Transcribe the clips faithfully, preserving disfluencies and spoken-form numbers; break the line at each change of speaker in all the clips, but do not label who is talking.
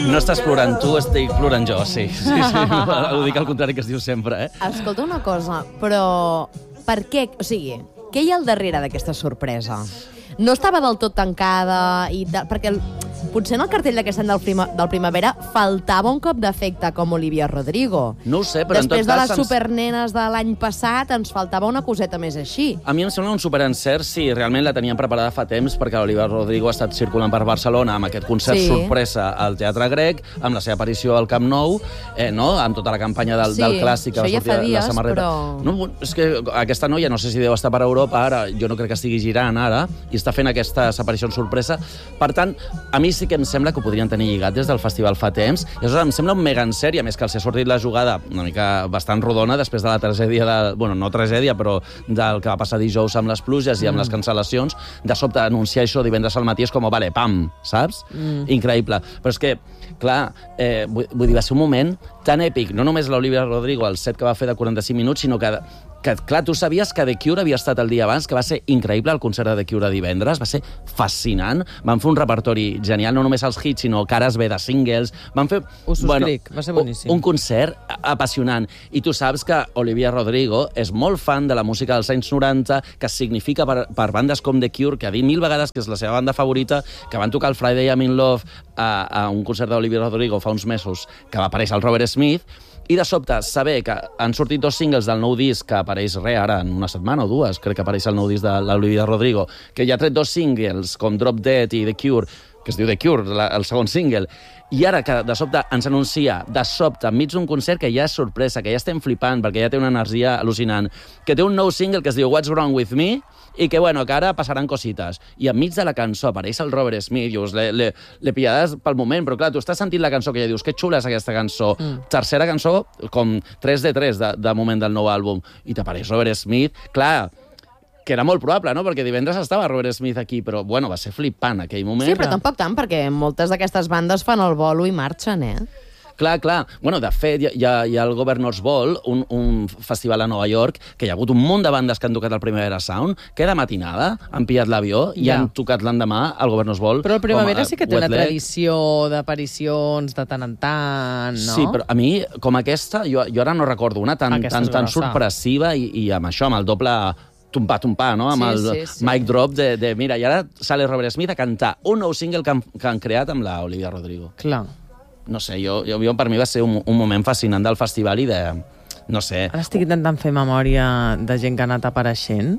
No estàs plorant tu, estic plorant jo, sí. sí, sí. Ho dic al contrari que es diu sempre, eh?
Escolta una cosa, però per què... O sigui, què hi ha al darrere d'aquesta sorpresa? No estava del tot tancada, i de, perquè el, potser en el cartell d'aquest any del, prima, del Primavera faltava un cop d'efecte com Olivia Rodrigo.
No ho sé, però
Després
en tot cas...
Després de les
ens...
supernenes de l'any passat ens faltava una coseta més així.
A mi em sembla un superencert si realment la tenien preparada fa temps, perquè l'Olivia Rodrigo ha estat circulant per Barcelona amb aquest concert
Sí.
sorpresa al Teatre Grec, amb la seva aparició al Camp Nou, eh, no? Amb tota la campanya del,
Sí,
del clàssic que va
això ja
sortir
fa
la
dies,
samarreta.
però-
No, és que aquesta noia no sé si deu estar per Europa ara, jo no crec que estigui girant ara, i està fent aquestes aparicions sorpresa. Per tant, a mi sí que em sembla que ho podrien tenir lligat des del festival fa temps, i aleshores em sembla un mega encert, i a més que els ha sortit la jugada una mica bastant rodona després de la tragèdia, de, bueno, no tragèdia, però del que va passar dijous amb les pluges i amb mm. les cancel·lacions, de sobte anunciar això divendres al matí és com, vale, pam, saps? Mm. Increïble. Però és que, clar, eh, vull, vull dir, va ser un moment tan èpic, no només l'Olivia Rodrigo, el set que va fer de quaranta-cinc minuts, sinó que que, clar, tu sabies que The Cure havia estat el dia abans, que va ser increïble el concert de The Cure divendres, va ser fascinant, van fer un repertori genial, no només els hits, sinó cares B de singles, van fer...
Ho subscric, va ser boníssim.
Un concert apassionant, i tu saps que Olivia Rodrigo és molt fan de la música dels anys noranta, que significa per, per bandes com The Cure, que ha dit mil vegades que és la seva banda favorita, que van tocar el Friday I'm in Love a, a un concert d'Olivia Rodrigo fa uns mesos, que va aparèixer el Robert Smith, i de sobte saber que han sortit dos singles del nou disc, que apareix re ara en una setmana o dues, crec que apareix el nou disc de l'Olivia Rodrigo, que ja ha tret dos singles, com Drop Dead i The Cure, que es diu The Cure, la, el segon single, i ara que de sobte ens anuncia, de sobte, enmig d'un concert que ja és sorpresa, que ja estem flipant, perquè ja té una energia al·lucinant, que té un nou single que es diu What's Wrong With Me, i que, bueno, que ara passaran cosites. I enmig de la cançó apareix el Robert Smith, dius, l'he pillades pel moment, però clar, tu estàs sentint la cançó que ja dius, que xula és aquesta cançó. Mm. Tercera cançó, com tres de tres de, de moment del nou àlbum, i t'apareix Robert Smith. Clar, que era molt probable, no?, perquè divendres estava Robert Smith aquí, però, bueno, va ser flipant aquell moment.
Sí, però tampoc tant, perquè moltes d'aquestes bandes fan el bolo i marxen, eh?
Clar, clar. Bueno, de fet, hi ha, hi ha el Governor's Ball, un, un festival a Nova York, que hi ha hagut un munt de bandes que han tocat el Primavera Sound, que de matinada han pillat l'avió i
Ja.
han tocat l'endemà al Governor's Ball.
Però el Primavera
com a
sí que té una
wet leg.
tradició d'aparicions de tant en tant, no?
Sí, però a mi, com aquesta, jo, jo ara no recordo una tan,
Aquesta
tan,
és
tan
grossa.
sorpresiva i, i amb això, amb el doble tumpà-tumpà, no? Amb
Sí,
el
sí, sí.
mic drop de, de... Mira, i ara sale Robert Smith a cantar un nou single que han, que han creat amb la Olivia Rodrigo.
Clar.
No sé, jo, jo, jo per mi va ser un, un moment fascinant del festival i de... No sé...
Ara estic intentant fer memòria de gent que ha anat apareixent.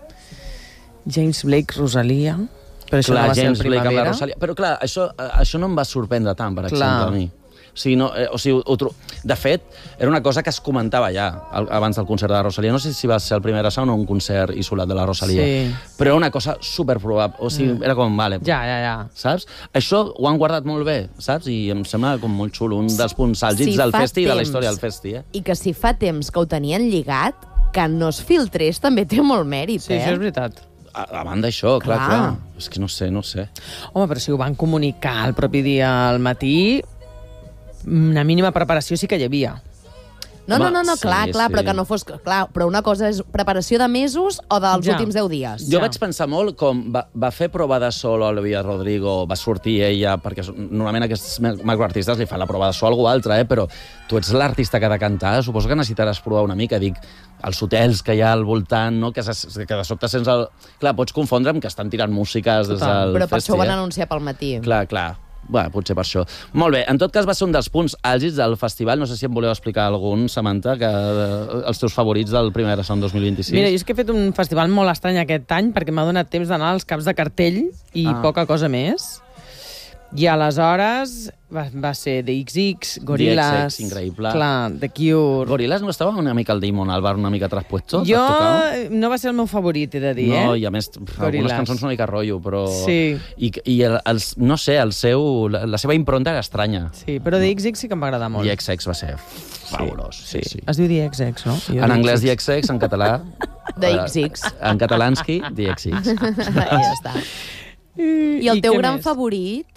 James Blake, Rosalia... Però això
clar,
no va
James
ser el
Blake amb la
Primavera.
Rosalia. Però clar, això, això no em va sorprendre tant, per
Clar.
exemple, a mi. O sigui, no, eh, o sigui, ho tro... De fet, era una cosa que es comentava ja al, abans del concert de la Rosalia. No sé si va ser el primer Sound o un concert isolat de la Rosalia.
Sí.
Però era una cosa superprobable. O sigui, mm. era com, vale...
Ja, ja, ja.
Saps? Això ho han guardat molt bé, saps? I em sembla com molt xulo. Un dels punts àlgids
Si
del
fa
festi i de la
temps.
història del festi, eh?
I que si fa temps que ho tenien lligat, que no es filtrés també té molt mèrit,
Sí,
eh?
això és veritat.
A, a banda d'això, clar,
Clar.
clar. És que no sé, no sé.
Home, però si ho van comunicar el propi dia al matí, una mínima preparació sí que hi havia.
No, no,
Home,
no, no,
sí,
clar, clar,
sí.
però que no fos... Clar, però una cosa és preparació de mesos o dels
Ja.
últims deu dies.
Jo
Ja.
vaig pensar molt com va, va fer prova de sol a Olivia Rodrigo, va sortir ella, perquè normalment a aquests macroartistes li fan la prova de sol a algú altre, eh? Però tu ets l'artista que ha de cantar, suposo que necessitaràs provar una mica, dic, els hotels que hi ha al voltant, no? que, se, que de sobte sents el... Clar, pots confondre amb que estan tirant músiques des
Total.
del
Però per
festi,
això ho van
eh?
anunciar pel matí.
Clar, clar. Bueno, potser per això. Molt bé, en tot cas va ser un dels punts àlgids del festival. No sé si em voleu explicar algun, Samantha, que, eh, els teus favorits del Primavera Sound dos mil vint-i-sis.
Mira, jo és que he fet un festival molt estrany aquest any perquè m'ha donat temps d'anar als caps de cartell i
Ah.
poca cosa més. I aleshores va, va ser The X X, Gorillaz...
The X X, increïble.
Clar, The Cure...
Gorillaz no estava una mica al Damon Albarn, una mica traspuesto?
Jo
T'has tocat?
no va ser el meu favorit, he de dir,
No,
eh?
i a més, pff, algunes
Gorillaz.
cançons són una mica rotllo, però...
Sí.
I, i el, els, no sé, el seu, la, la seva impronta era estranya.
Sí, però The X X sí que em va agradar molt.
The X X va ser fabulós. Sí, sí.
Es diu The X X, no? Jo
En
The
anglès
X X.
The X X, en català...
The X X.
En catalanski, The X X.
I ja està. I el
I
teu
què
gran
més?
favorit?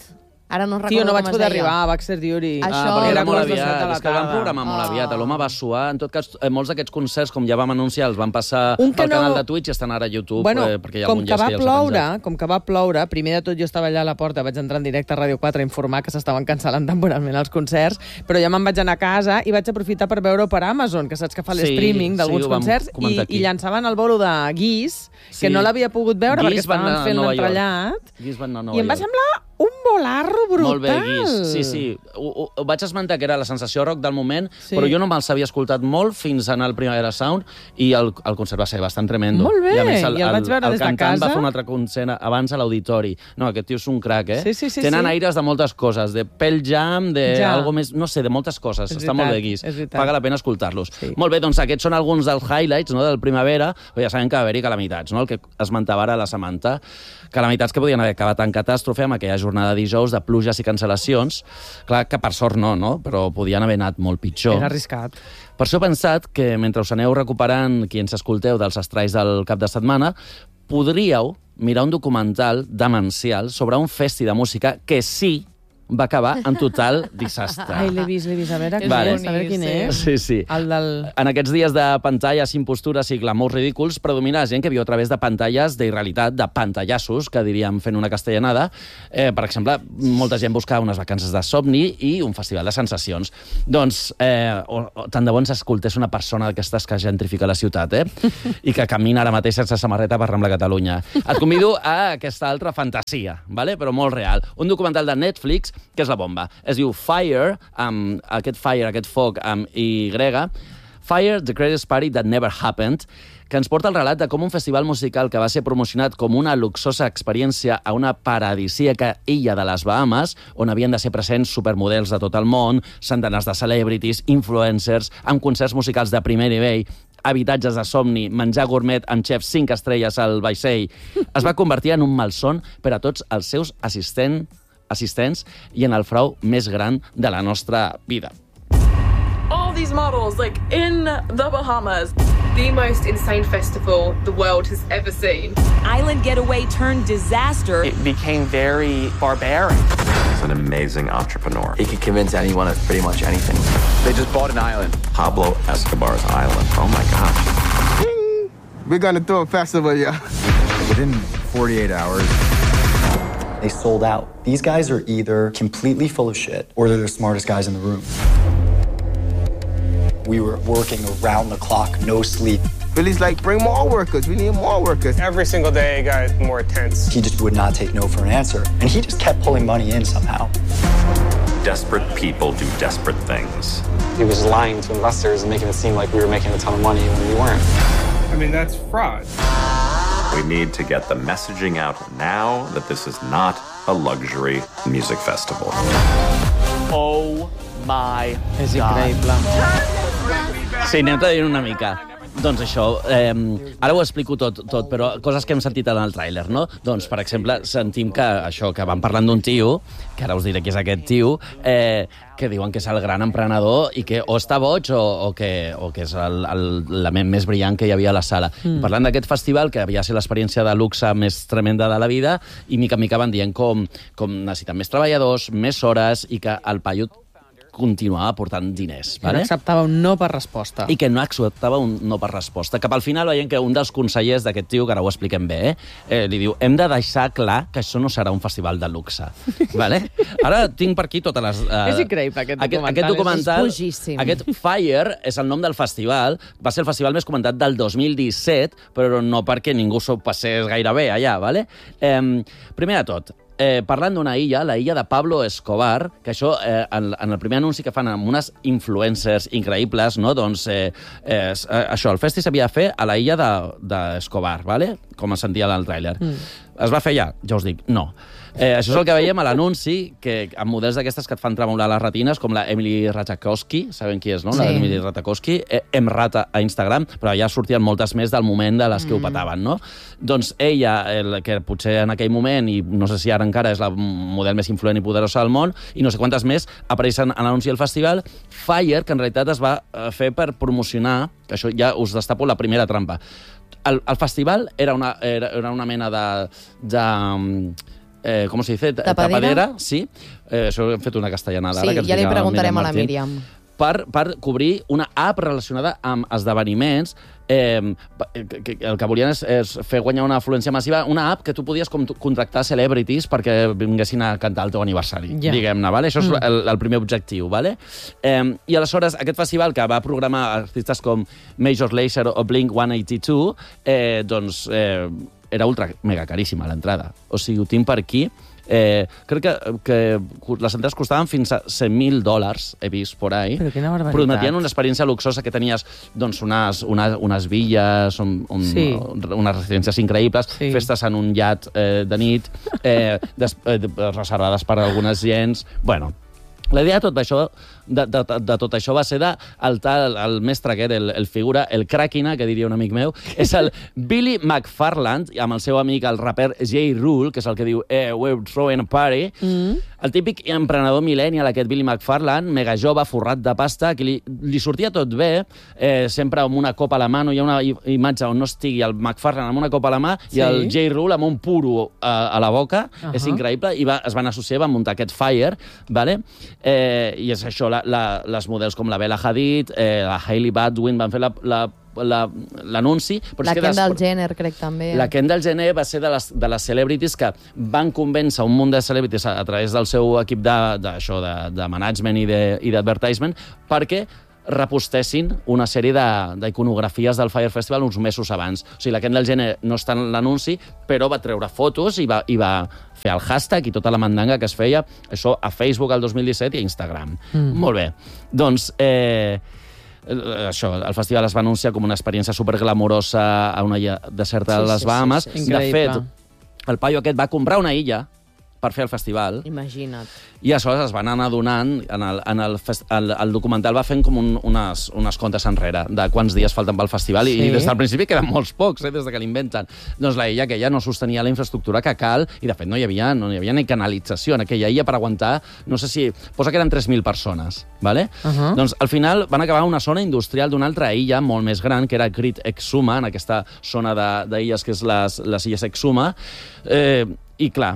Ara no recordo
Tio, no
com
vaig
es
poder
deia.
arribar a Baxter Duty.
Això-
Ah, perquè era
Era
molt
a les set
aviat,
de la
és que el van
tarda.
programar molt
Oh.
aviat, l'home va suar. En tot cas, eh, molts d'aquests concerts, com ja vam anunciar, els van passar
Un que
pel
no-
canal de Twitch i estan ara a YouTube,
Bueno,
eh, perquè hi ha
com
algun
que
gest
va
que ja els ha
ploure,
penjat.
com que va ploure, primer de tot jo estava allà a la porta, vaig entrar en directe a Ràdio quatre a informar que s'estaven cancel·lant temporalment els concerts, però ja me'n vaig anar a casa i vaig aprofitar per veure per Amazon, que saps que fa
Sí,
l'streaming
sí,
d'alguns
ho vam
concerts, i,
comentar aquí.
i llançaven el bolo de Guis,
Sí.
que no l'havia pogut veure
Guis
perquè
va anar
estaven
a
fent
Nova York.
l'entrellat,
Guis va anar a Nova
i em va
York.
semblar un volarro brutal.
Molt bé, Guis. Sí, sí. Ho, ho, ho vaig esmentar que era la sensació rock del moment,
Sí.
però jo no me'ls havia escoltat molt fins a anar al Primavera Sound i el, el concert va ser bastant tremendo.
Molt bé,
I a més el,
i el vaig veure
el
des de
cantant
casa.
va fer un altre concert abans a l'auditori. No, aquest tio és un crac, eh?
Sí, sí, sí,
Tenen
sí.
aires de moltes coses, de Pearl Jam, de
Ja.
algo més, no sé, de moltes coses.
És
Està
veritat,
molt bé, Guis.
és veritat.
Paga la pena escoltar-los.
Sí.
Molt bé, doncs aquests són alguns dels highlights, no?, del Primavera, però ja sabem que va haver-hi calamitats, no?, el que esmentava ara la Samantha. Calamitats que podien haver acabat en catàstrofe amb aquella jornada de dijous de pluges i cancel·lacions. Clar que per sort no, no?, però podien haver anat molt pitjor.
Era arriscat.
Per això he pensat que mentre us aneu recuperant, qui ens escolteu, dels estralls del cap de setmana, podríeu mirar un documental demencial sobre un festi de música que sí va acabar en total desastre.
Ai, l'he vist, l'he vist. A veure,
És
quin
Vale.
és, a veure quin
bonic,
és.
Sí, sí.
El del...
En aquests dies de pantalles, impostures i glamours ridículs, predomina gent que viu a través de pantalles d'irrealitat, de pantallassos, que diríem fent una castellanada. Eh, per exemple, molta gent busca unes vacances de somni i un festival de sensacions. Doncs, eh, o, o, tant de bo ens escoltés una persona d'aquestes que gentrifica la ciutat, eh? I que camina ara mateix sense samarreta per Rambla Catalunya. Et convido a aquesta altra fantasia, vale? Però molt real. Un documental de Netflix que és la bomba. Es diu Fire, amb aquest fire, aquest foc, amb Y, Fire, The Greatest Party That Never Happened, que ens porta el relat de com un festival musical que va ser promocionat com una luxosa experiència a una paradisíaca illa de les Bahamas, on havien de ser presents supermodels de tot el món, centenars de celebrities, influencers, amb concerts musicals de primer nivell, habitatges de somni, menjar gourmet amb xefs cinc estrelles al vaixell, es va convertir en un malson per a tots els seus assistents assistents i en el frau més gran de la nostra vida.
All these models, like, in the Bahamas.
The most insane festival the world has ever seen.
Island getaway turned disaster.
It became very barbaric.
He's an amazing entrepreneur.
He could convince anyone of pretty much anything. They just bought an island.
Pablo Escobar's island. Oh my gosh.
We're gonna throw a festival, yeah.
Within forty-eight hours,
they sold out. These guys are either completely full of shit or they're the smartest guys in the room. We were working around the clock, no sleep.
Billy's like, bring more workers. We need more workers.
Every single day it got more tense.
He just would not take no for an answer. And he just kept pulling money in somehow.
Desperate people do desperate things.
He was lying to investors and making it seem like we were making a ton of money when we weren't.
I mean, that's fraud.
We need to get the messaging out now that this is not a luxury music festival.
Oh my
És
God.
increïble.
Sí, anem traient una mica. Doncs això, eh, ara ho explico tot, tot, però coses que hem sentit en el tràiler, no? Doncs, per exemple, sentim que això, que van parlant d'un tio, que ara us diré qui és aquest tio, eh, que diuen que és el gran emprenedor i que o està boig o, o, que, o que és el, el, la ment més brillant que hi havia a la sala. Mm. Parlant d'aquest festival, que havia de ser l'experiència de luxe més tremenda de la vida, i mica en mica van dient com, com necessiten més treballadors, més hores, i que el paio continuava aportant diners.
Que no acceptava un no per resposta.
I que no acceptava un no per resposta. Cap al final veiem que un dels consellers d'aquest tio, que ara ho expliquem bé, eh, eh, li diu, hem de deixar clar que això no serà un festival de luxe. Vale? Ara tinc per aquí totes les... Eh,
és increïble, aquest documental.
Aquest, aquest documental,
és bojíssim.
aquest Fire és el nom del festival, va ser el festival més comentat del dos mil disset, però no perquè ningú s'ho passés gaire bé allà, vale? Eh, primer de tot, Eh, parlant d'una illa, la illa de Pablo Escobar, que això, eh, en, en el primer anunci que fan amb unes influencers increïbles, no? Doncs eh, eh, això, el festi s'havia de fer a la illa d'Escobar, de, de ¿vale? Com es sentia en el tràiler. Mm. Es va fer ja? Ja us dic, no. Eh, això és el que veiem a l'anunci, que amb models d'aquestes que et fan tremolar les retines, com la Emily Ratajkowski, saben qui és, no? Sí. La Emily Ratajkowski, eh, Emrata a Instagram, però ja sortien moltes més del moment de les que mm. ho petaven, no? Doncs ella, el, que potser en aquell moment, i no sé si ara encara és la model més influent i poderosa del món, i no sé quantes més, apareixen a l'anunci del festival, Fire, que en realitat es va fer per promocionar, que això ja us destapo la primera trampa. El, el festival era una, era, era una mena de... de Eh, com se dice?
Tapadera?
Tapadera, sí. Eh, això hem fet una castellanada.
Sí,
ara, que ens
ja li
diga
preguntarem a la
Martín.
Míriam.
Per, per cobrir una app relacionada amb esdeveniments. Eh, que, que, el que volien és, és fer guanyar una afluència massiva, una app que tu podies com, contractar celebrities perquè vinguessin a cantar el teu aniversari,
Ja.
diguem-ne, vale? Això és
Mm.
el, el primer objectiu, vale? Eh, I aleshores, aquest festival que va programar artistes com Major Lazer o Blink one eighty-two, eh, doncs eh, era ultra mega caríssima l'entrada. O sigui, ho tinc per aquí. Eh, crec que, que les entrades costaven fins a cent mil dòlars, he vist por ahí.
Però quina barbaritat.
Prometien una experiència luxosa que tenies doncs, unes, unes, unes villes, un, un,
Sí.
unes residències increïbles,
Sí.
festes en un iat eh, de nit, eh, des, eh, reservades per a algunes gens... Bueno, la idea de tot això, de, de, de tot això va ser de el, tal, el mestre aquest, el, el figura, el cràquina, que diria un amic meu, és el Billy McFarland, amb el seu amic, el raper J. Rule, que és el que diu eh, we're throwing a party. Mm. El típic emprenedor millennial, aquest Billy McFarland, mega jove, forrat de pasta, que li, li sortia tot bé, eh, sempre amb una copa a la mà, no hi ha una imatge on no estigui el McFarland amb una copa a la mà
Sí.
i el J. Rule amb un puro a, a la boca.
Uh-huh.
És increïble, i va, es van associar, van muntar aquest Fire, vale? Eh, i és això, la, la, les models com la Bella Hadid, eh, la Hailey Baldwin van fer la, la, la, l'anunci. Però
La
és que
Kendall
després-
Jenner, crec, també.
la Kendall Jenner va ser de les, de les celebrities que van convèncer un munt de celebrities a, a través del seu equip de, de, això, de, de management i de- i d'advertisement perquè repostessin una sèrie de- d'iconografies del Fire Festival uns mesos abans. O sigui, la Kendall Jenner no està en l'anunci, però va treure fotos i va, i va fer el hashtag i tota la mandanga que es feia, això a Facebook el dos mil disset i a Instagram.
Mm.
Molt bé. Doncs... Eh, això, el festival es va anunciar com una experiència superglamorosa a una illa deserta
Sí,
de les
sí,
Bahamas.
sí, sí.
De fet,
Increïble.
el paio aquest va comprar una illa per fer el festival
Imagina't.
i aleshores es van anar adonant, en el, en el, fest, el, el documental va fent com un, unes, unes comptes enrere de quants dies falten pel festival
Sí.
i, i des del principi queden molts pocs, eh, des de que l'inventen. Doncs la illa aquella no sostenia la infraestructura que cal i de fet no hi havia, no hi havia ni canalització en aquella illa per aguantar, no sé si... Posa que eren tres mil persones, ¿vale?
Uh-huh.
Doncs al final van acabar una zona industrial d'una altra illa molt més gran, que era Great Exuma, en aquesta zona de- d'illes que és les, les illes Exuma, eh, i clar,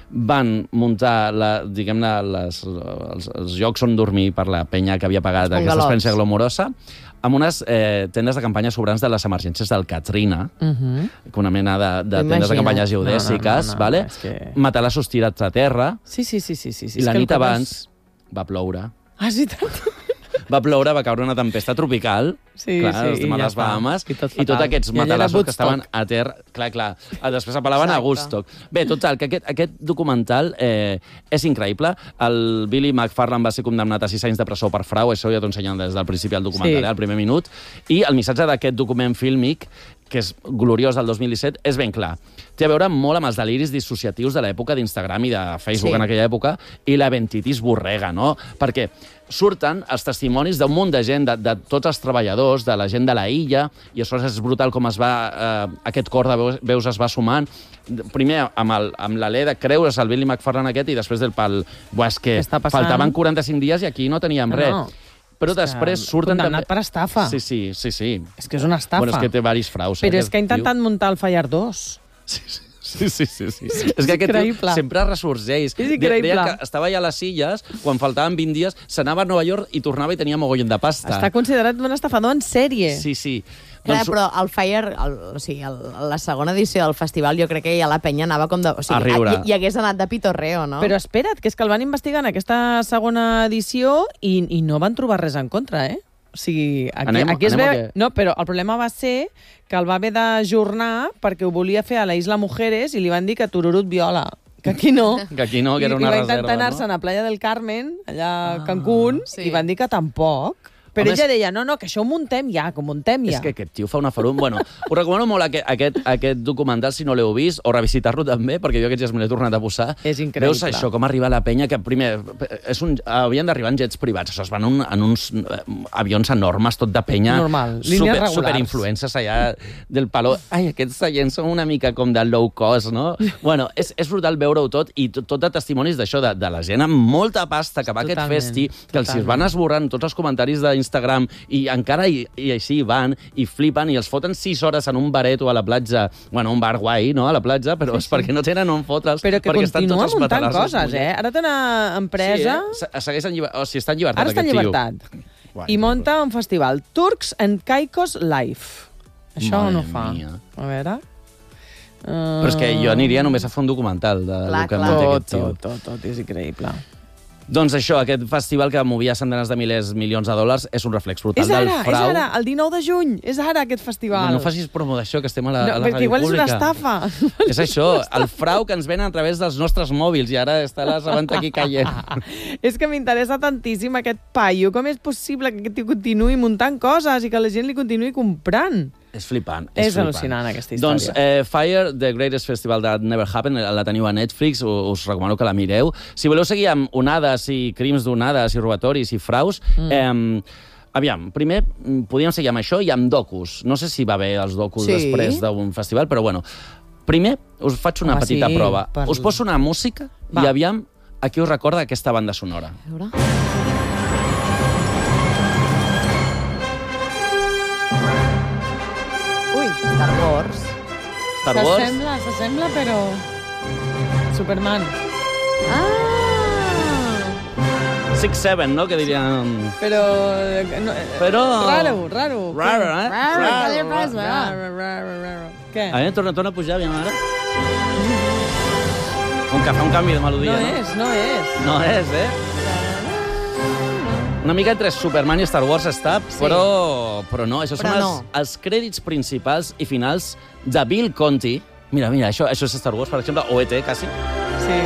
van muntar la, diguem-ne, les, els, els llocs on dormir per la penya que havia pagat
Els
aquesta
bungalows.
experiència glamorosa, amb unes eh, tendes de campanya sobrants de les emergències del Katrina,
Uh-huh.
una mena de, de tendes de
Imagina't.
campanya geodèsiques,
No, no, no, no,
vale?
és que-
Matalassos tirats a terra,
Sí, sí, sí, sí, sí, sí.
i la
és que el
nit
que
abans va ploure.
Ah, sí, tant.
Va ploure, va caure una tempesta tropical,
Sí,
clar,
sí,
els
i
temes
ja
les
està.
Bahamas,
I tot
i tots
fatal.
aquests
I allà era
matalassos que
Woodstock.
estaven a terra. Clar, clar. Ah, després apel·laven a
Exacte.
Woodstock. Bé, total, que aquest, aquest documental eh, és increïble. El Billy McFarland va ser condemnat a sis anys de presó per frau, això ja t'ho ensenyen des del principi del documental,
Sí.
eh, al primer minut, i el missatge d'aquest document fílmic, que és gloriós del dos mil disset, és ben clar. Té a veure molt amb els deliris dissociatius de l'època d'Instagram i de Facebook
Sí.
en aquella època, i la ventitis borrega, no? Perquè surten els testimonis d'un munt de gent, de, de tots els treballadors, de la gent de la illa, i això és brutal com es va, eh, aquest cor de veus, veus es va sumant. Primer amb, el, amb l'alè de creure's el Billy McFarland aquest i després del pal... Buah, és que
Què està passant?
faltaven quaranta-cinc dies i aquí no teníem
No,
res.
no.
Però
És que
després surten
condemnat per estafa.
Sí, sí, sí, sí.
És que és una estafa.
Bueno, és que té varis fraus.
Però
eh,
és que ha
aquest
intentat muntar el Fire dos.
Sí, sí. Sí, sí, sí, sí. És que aquest tio
increïble.
sempre ressorgeix.
És increïble.
Deia que estava allà a les illes, quan faltaven vint dies, s'anava a Nova York i tornava i tenia mogollon de pasta.
Està considerat un estafador en sèrie.
Sí, sí.
Clar,
Doncs,
però el Fire, el, o sigui, el, la segona edició del festival, jo crec que ja la penya anava com de... O sigui,
A riure.
I, i hagués anat de pitorreo, no?
Però espera't, que és que el van investigar en aquesta segona edició i, i no van trobar res en contra, eh? O sigui, aquí,
Anem-
aquí es
anem
ve...
o què?
No, però el problema va ser que el va haver d'ajornar perquè ho volia fer a la Isla Mujeres i li van dir que Tururut viola. Que aquí no.
que aquí no, que era una
I va
reserva,
intentar anar-se'n
no?
a Playa del Carmen, allà a Cancún,
sí.
i van dir que tampoc. Però
Home,
ella
és-
deia, no, no, que això ho muntem ja, que ho muntem ja.
És que aquest tio fa una farum... Bueno, us recomano molt aquest, aquest, aquest documental, si no l'heu vist, o revisitar-lo també, perquè jo aquests dies me l'he tornat a posar.
És increïble.
Veus això, com arriba la penya, que primer és un, havien d'arribar en jets privats, això es van un, en uns eh, avions enormes, tot de penya.
Normal, línies
super,
regulars.
Superinfluences allà del palo. Ai, aquests seients són una mica com de low cost, no? Bueno, és, és brutal veure-ho tot, i tot, tot de testimonis d'això, de, de la gent amb molta pasta que va a aquest
Totalment,
festi, que els
totalment.
van esborrant tots els comentaris d'Instagram Instagram i encara i, i així van i flipen i els foten sis hores en un baret o a la platja, bueno, un bar guai, no?, a la platja, però és perquè no tenen on fotre'ls.
Però que
perquè estan
continua
tots els
muntant
petalars
coses, eh? Ara té una empresa...
Sí, eh? Segueix en llibertat, o sigui, està en llibertat,
Ara està en
aquest
llibertat.
tio.
I munta un festival, Turks and Caicos Live. Això
Mare
no fa.
mia.
A veure...
Però és que jo aniria només a fer un documental de
Clar,
lo que
clar.
munta
Tot,
aquest tio.
tot, tot, tot, és increïble.
Doncs això, aquest festival que movia centenars de milers, milions de dòlars, és un reflex brutal
És
del
ara, és
frau.
ara, el dinou de juny, és ara aquest festival.
No, no facis promo d'això, que estem a la,
No,
a la
perquè
ràdio
igual és
pública.
una estafa.
És això, el frau que ens venen a través dels nostres mòbils i ara està la rebenta aquí caient.
És que m'interessa tantíssim aquest paio. Com és possible que aquest tio continuï muntant coses i que la gent li continuï comprant?
És flipant.
És,
És flipant.
al·lucinant, aquesta
Doncs
història.
eh, Fire, The Greatest Festival That Never Happened, la teniu a Netflix, us recomano que la mireu. Si voleu seguir amb onades i crims d'onades i robatoris i fraus, mm. eh, aviam, primer podíem seguir amb això i amb docus. No sé si va haver els docus
Sí.
després d'un festival, però bueno. Primer us faig una
Home,
petita
sí,
prova.
per-
Us poso una música
Va.
i aviam a qui us recorda aquesta banda sonora.
A veure... Ui, Star Wars.
Star Wars?
S'assembla, s'assembla, però... Superman.
Ah!
Six Seven, no?, que dirien...
Però... eh, No, eh,
Però...
Raro, raro.
Raro, eh?
Raro,
Raro,
raro,
raro.
Raro, raro, raro. Què?
A veure, torna, torna a pujar, aviam ara. Un, que fa un canvi de melodia,
No
no?
és, no és.
No és, eh? Una mica entre Superman i Star Wars està,
Sí.
però, però no, això
Però
són
no.
els, els crèdits principals i finals de Bill Conti. Mira, mira, això, això és Star Wars, per exemple, o E T, quasi.